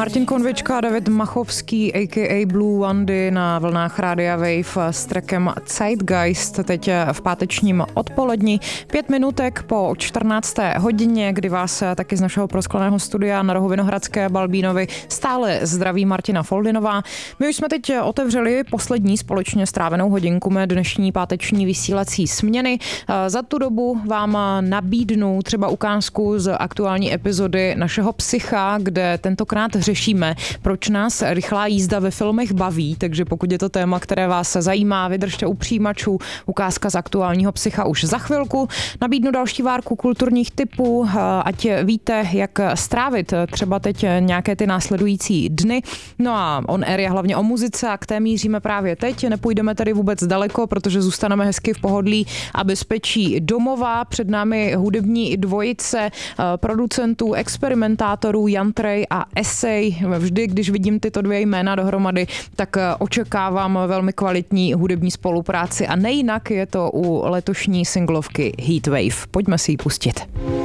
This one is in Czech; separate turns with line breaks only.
Martin Konvička a David Machovský, a.k.a. Blue Wandy na vlnách Rádia Wave s trackem Zeitgeist, teď v pátečním odpoledni. 5 minutek po 14. hodině, kdy vás taky z našeho proskleného studia na rohu Vinohradské Balbínovi stále zdraví Martina Foldinová. My už jsme teď otevřeli poslední společně strávenou hodinku mé dnešní páteční vysílací směny. Za tu dobu vám nabídnu třeba ukázku z aktuální epizody našeho Psycha, kde tentokrát řešíme, proč nás rychlá jízda ve filmech baví, takže pokud je to téma, které vás zajímá, vydržte u přijímačů, ukázka z aktuálního Psycha už za chvilku. Nabídnu další várku kulturních tipů, ať víte, jak strávit třeba teď nějaké ty následující dny. No a on air je hlavně o muzice a k té míříme právě teď. Nepůjdeme tedy vůbec daleko, protože zůstaneme hezky v pohodlí a bezpečí domova. Před námi hudební dvojice producentů, experimentátorů Jan Trej a Essay. Vždy, když vidím tyto dvě jména dohromady, tak očekávám velmi kvalitní hudební spolupráci a nejinak je to u letošní singlovky Heatwave. Pojďme si ji pustit.